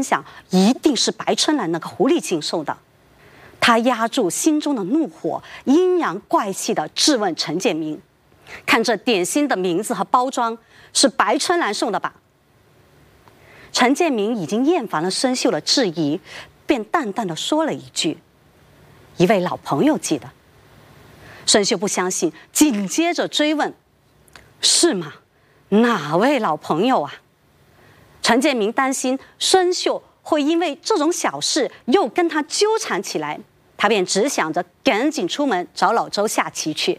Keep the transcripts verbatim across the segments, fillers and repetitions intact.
心想，一定是白春兰那个狐狸精送的。他压住心中的怒火，阴阳怪气地质问陈建明：“看这点心的名字和包装，是白春兰送的吧？”陈建明已经厌烦了孙秀的质疑，便淡淡地说了一句：“一位老朋友寄的。”孙秀不相信，紧接着追问：“是吗？哪位老朋友啊？”陈建明担心孙秀会因为这种小事又跟他纠缠起来，他便只想着赶紧出门找老周下棋去。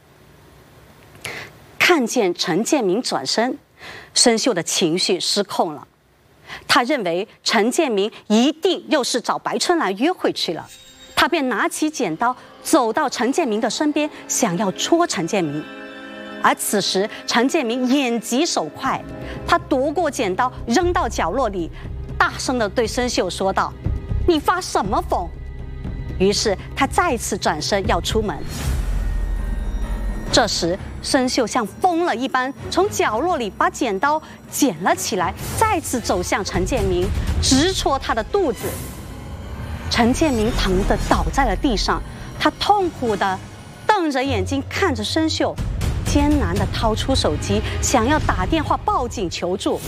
看见陈建明转身，孙秀的情绪失控了。他认为陈建明一定又是找白春兰约会去了，他便拿起剪刀走到陈建明的身边，想要戳陈建明。而此时陈建明眼疾手快，他夺过剪刀扔到角落里，大声地对孙秀说道：“你发什么疯？”于是他再次转身要出门。这时孙秀像疯了一般，从角落里把剪刀捡了起来，再次走向陈建明，直戳他的肚子。陈建明疼得倒在了地上，他痛苦地瞪着眼睛看着孙秀，艰难地掏出手机，想要打电话报警求助。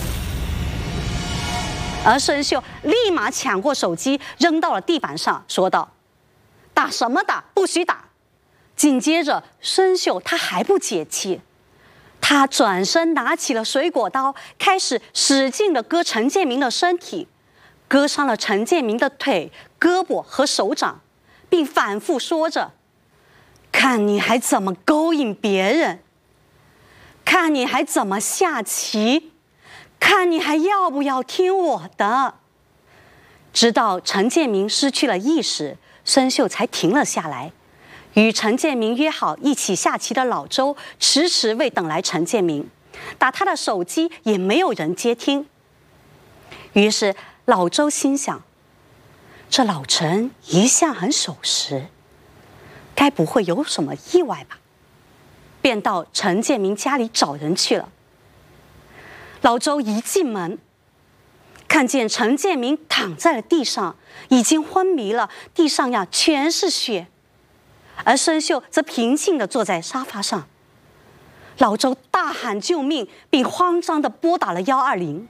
而孙秀立马抢过手机，扔到了地板上，说道：“打什么打？不许打！”紧接着，孙秀他还不解气，他转身拿起了水果刀，开始使劲地割陈建明的身体，割伤了陈建明的腿、胳膊和手掌，并反复说着：“看你还怎么勾引别人，看你还怎么下棋，看你还要不要听我的。”直到陈建明失去了意识，孙秀才停了下来。与陈建明约好一起下棋的老周迟迟未等来陈建明，打他的手机也没有人接听。于是老周心想，这老陈一向很守时，该不会有什么意外吧，便到陈建明家里找人去了。老周一进门，看见陈建明躺在了地上，已经昏迷了，地上呀全是血。而孙秀则平静地坐在沙发上。老周大喊救命，并慌张地拨打了一二零。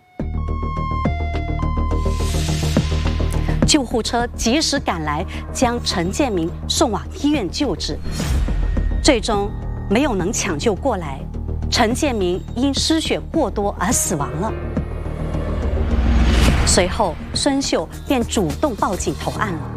救护车及时赶来，将陈建明送往医院救治，最终没有能抢救过来，陈建明因失血过多而死亡了。随后，孙秀便主动报警投案了。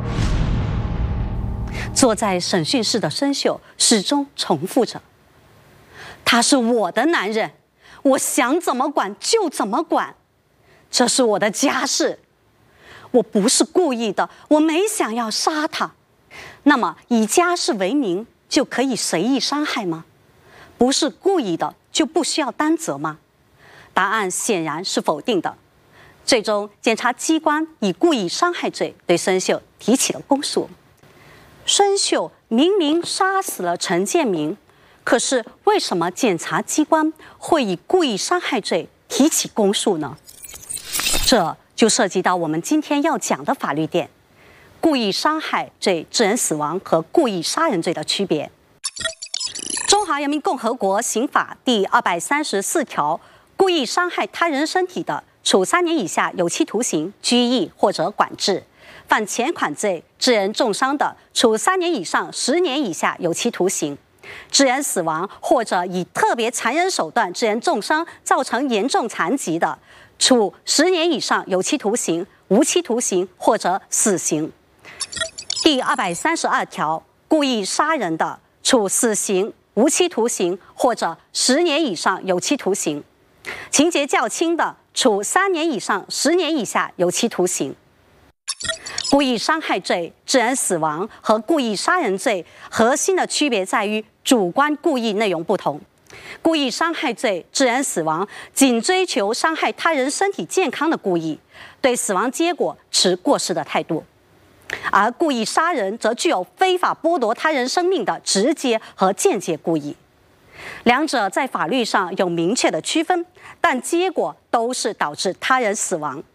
坐在审讯室的孙秀始终重复着：“他是我的男人，我想怎么管就怎么管，这是我的家事，我不是故意的，我没想要杀他。那么以家事为名就可以随意伤害吗？不是故意的就不需要担责吗？”答案显然是否定的。最终，检察机关以故意伤害罪对孙秀提起了公诉。孙秀明明杀死了陈建明，可是为什么检察机关会以故意伤害罪提起公诉呢？这就涉及到我们今天要讲的法律点：故意伤害罪致人死亡和故意杀人罪的区别。中华人民共和国刑法第二百三十四条，故意伤害他人身体的，处三年以下有期徒刑、拘役或者管制；犯前款罪致人重伤的，处三年以上十年以下有期徒刑；致人死亡或者以特别残忍手段致人重伤，造成严重残疾的，处十年以上有期徒刑、无期徒刑或者死刑。第二百三十二条，故意杀人的，处死刑、无期徒刑或者十年以上有期徒刑；情节较轻的，处三年以上十年以下有期徒刑。故意伤害罪致人死亡和故意杀人罪核心的区别在于主观故意内容不同。故意伤害罪致人死亡仅追求伤害他人身体健康的故意，对死亡结果持过失的态度；而故意杀人则具有非法剥夺他人生命的直接和间接故意。两者在法律上有明确的区分，但结果都是导致他人死亡。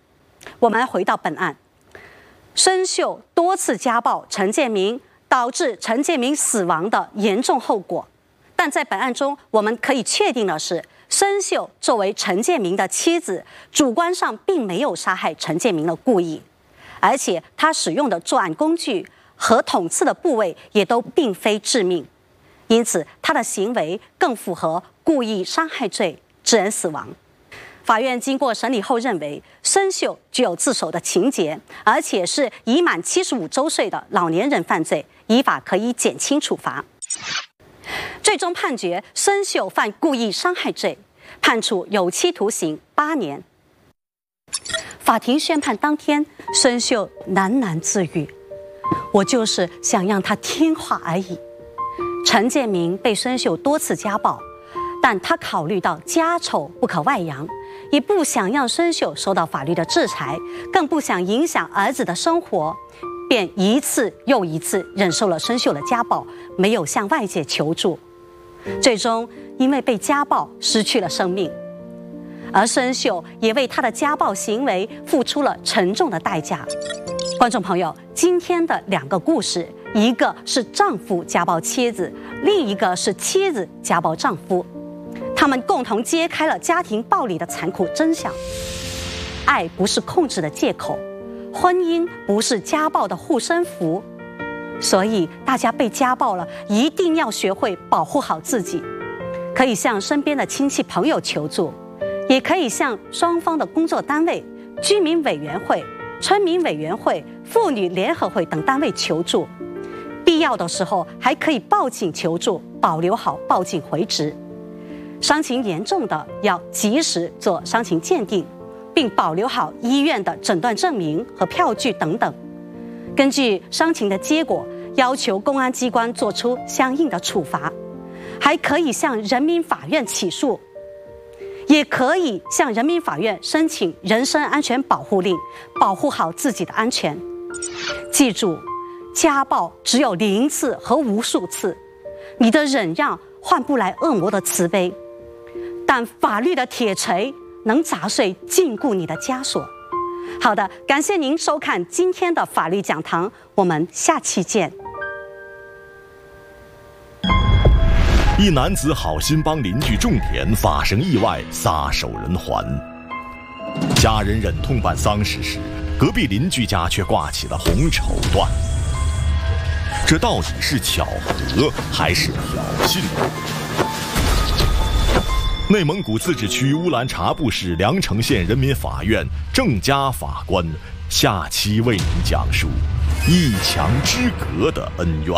我们回到本案，申秀多次家暴陈建明，导致陈建明死亡的严重后果。但在本案中，我们可以确定的是，申秀作为陈建明的妻子，主观上并没有杀害陈建明的故意，而且他使用的作案工具和捅刺的部位也都并非致命，因此他的行为更符合故意伤害罪，致人死亡。法院经过审理后认为，申秀具有自首的情节，而且是已满七十五周岁的老年人犯罪，依法可以减轻处罚。最终判决申秀犯故意伤害罪，判处有期徒刑八年。法庭宣判当天，申秀喃喃自语：“我就是想让他听话而已。”陈建明被申秀多次家暴，但他考虑到家丑不可外扬，也不想让申秀受到法律的制裁，更不想影响儿子的生活，便一次又一次忍受了申秀的家暴，没有向外界求助。最终因为被家暴失去了生命，而申秀也为他的家暴行为付出了沉重的代价。观众朋友，今天的两个故事，一个是丈夫家暴妻子，另一个是妻子家暴丈夫，他们共同揭开了家庭暴力的残酷真相。爱不是控制的借口，婚姻不是家暴的护身符。所以大家被家暴了，一定要学会保护好自己。可以向身边的亲戚朋友求助，也可以向双方的工作单位、居民委员会、村民委员会、妇女联合会等单位求助。必要的时候还可以报警求助，保留好报警回执。伤情严重的要及时做伤情鉴定，并保留好医院的诊断证明和票据等等。根据伤情的结果，要求公安机关作出相应的处罚，还可以向人民法院起诉，也可以向人民法院申请人身安全保护令，保护好自己的安全。记住，家暴只有零次和无数次，你的忍让换不来恶魔的慈悲，但法律的铁锤能砸碎禁锢你的枷锁。好的，感谢您收看今天的法律讲堂，我们下期见。 一男子好心帮邻居种田，发生意外，撒手人寰。家人忍痛办丧事时，隔壁邻居家却挂起了红绸缎。这到底是巧合还是挑衅？内蒙古自治区乌兰察布市凉城县人民法院郑家法官下期为您讲述一墙之隔的恩怨。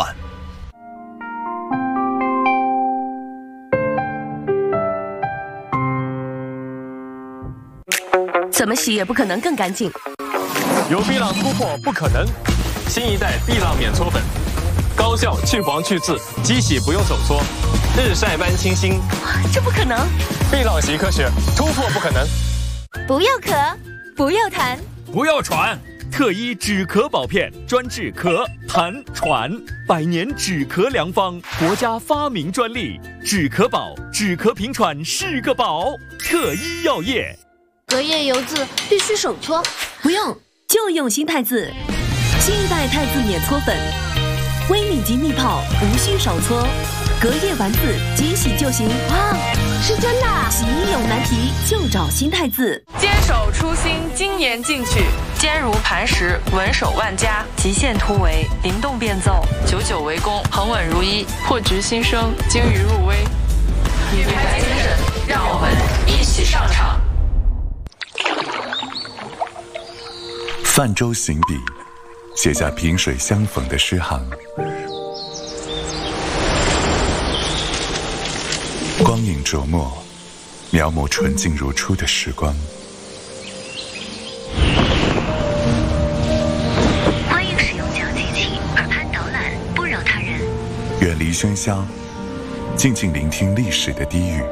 怎么洗也不可能更干净。 有碧浪突破不可能，新一代碧浪免搓粉，高效去黄去渍，机洗不用手搓，日晒般清新。 这不可能！ 碧浪洗科学，突破不可能。 不要咳，不要痰， 不要喘。特一止咳宝片，专治咳、痰、喘，百年止咳良方，国家发明专利。止咳宝，止咳平喘是个宝。特一药业。 隔夜油渍必须手搓， 不用，就用新太字。新一代太字免搓粉，微米级密泡，无需手搓，隔夜丸子即洗就行。 哇，是真的！ 洗衣有难题就找新太字。 坚守初心，精研进取，坚如磐石，稳守万家，极限突围，灵动变奏，久久为功，恒稳如一，破局新生，精于入微。女排精神，让我们一起上场。 泛舟行笔，写下萍水相逢的诗行。光影琢磨，描摹纯净如初的时光。 欢迎使用讲机器，耳畔导览，不扰他人。 远离喧嚣，静静聆听历史的低语。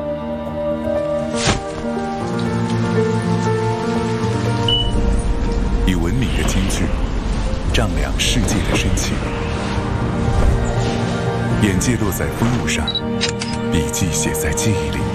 以文明的金句丈量世界的深情，眼界落在风物上，笔记写在记忆里。